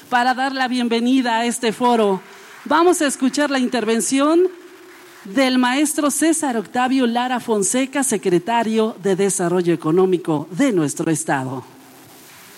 para dar la bienvenida a este foro. Vamos a escuchar la intervención del maestro César Octavio Lara Fonseca, secretario de Desarrollo Económico de nuestro estado.